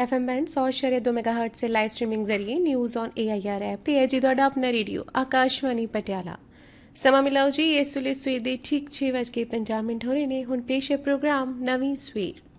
FM band 100.2 ਮੈਗਾਹਰਟਜ਼ से live streaming जरिए news on AIR app ਤੇ ਹੈ ਜੀ ਤੁਹਾਡਾ ਆਪਣਾ ਰੇਡੀਓ ਆਕਾਸ਼ਵਾਣੀ ਪਟਿਆਲਾ। ਸਮਾਂ ਮਿਲਾਓ ਜੀ ਇਸ ਵੇਲੇ ਸਵੇਰ ਦੇ ਠੀਕ 6:50 ਹੋ ਰਹੇ ਨੇ। ਹੁਣ ਪੇਸ਼ ਹੈ ਪ੍ਰੋਗਰਾਮ ਨਵੀਂ ਸਵੇਰ।